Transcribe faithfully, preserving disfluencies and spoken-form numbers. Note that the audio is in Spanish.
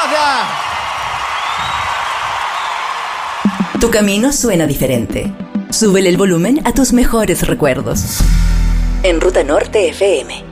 gracias. Tu camino suena diferente. Súbele el volumen a tus mejores recuerdos. En Ruta Norte F M.